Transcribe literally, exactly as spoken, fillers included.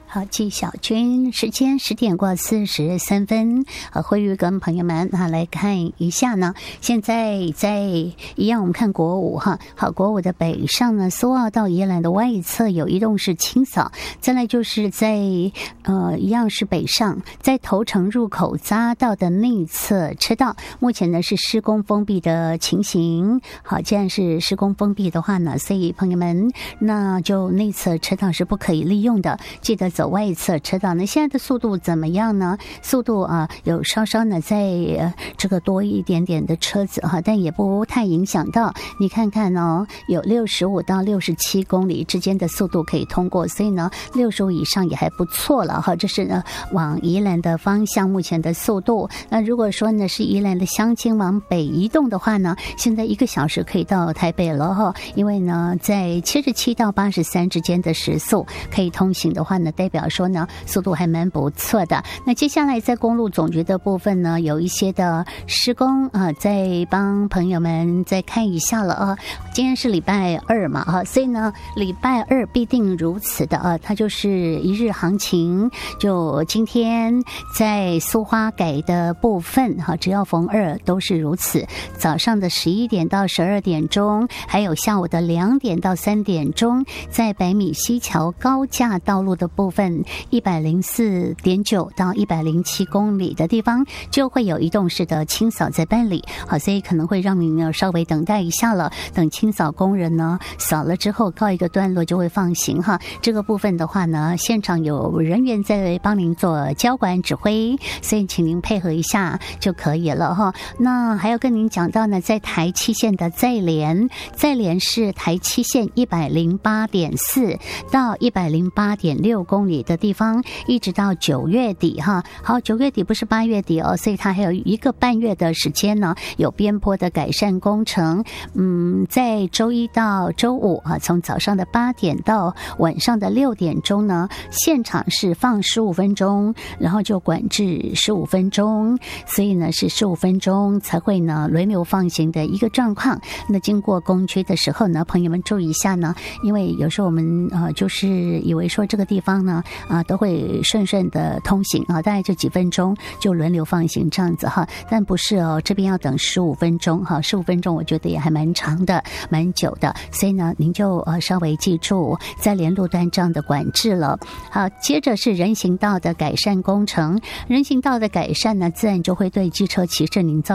好，季小军，时间十点过四十三分，呃，慧玉跟朋友们啊来看一下呢。现在在一样，我们看国五哈，好，国五的北上呢，苏澳到宜兰的外侧有移动式清扫，再来就是在呃一样是北上，在头城入口匝道的内侧车道，目前呢是施工封闭的情形。好，既然是施工封闭的话呢，所以朋友们那就内侧车道是不可以利用的，记得走外侧车道。那现在的速度怎么样呢？速度啊，有稍稍呢在呃这个多一点点的车子哈，但也不太影响到。你看看哦，有六十五到六十七公里之间的速度可以通过，所以呢，六十五以上也还不错了哈。这是呢往宜兰的方向目前的速度。那如果说呢是宜兰的乡亲往北移动的话呢，现在一个小时可以到台北了哈。因为呢，在七十七到八十三之间的时速可以通行的话呢，代表说呢速度还蛮不错的。那接下来在公路总局的部分呢，有一些的施工啊，再帮朋友们再看一下了啊。今天是礼拜二嘛啊，所以呢礼拜二必定如此的啊，它就是一日行情。就今天在苏花改的部分哈，只要逢二都是如此。早上的十一点到十二点钟，还有下午的两点到三点钟，在百米溪桥高架道路的部分，一百零四点九到一百零七公里的地方，就会有移动式的清扫在办理。好，所以可能会让您呢稍微等待一下了，等清扫工人呢扫了之后，告一个段落就会放行哈。这个部分的话呢，现场有人员在帮您做交管指挥，所以请您配合一下就可以了哈。那还要跟您讲到呢，在台七线的在连，在连是台七线一百零八点四到一百零八点六公里的地方，一直到九月底哈。好，九月底不是八月底哦，所以它还有一个半月的时间呢，有边坡的改善工程。嗯，在周一到周五啊，从早上的八点到晚上的六点钟呢，现场是放十五分钟，然后就管制十五分钟，所以呢是十五分钟才会呢轮流放行的一个状况。那经过工区的时候呢，朋友们注意一下呢，因为有时候我们呃就是以为说这个地方呢啊、呃、都会顺顺的通行啊，大概就几分钟就轮流放行这样子哈，但不是哦，这边要等十五分钟哈，十五分钟我觉得也还蛮长的，蛮久的，所以呢您就呃稍微记住在连路段这样的管制了。好，接着是人行道的改善工程，人行道的改善呢，自然就会对机车骑士您造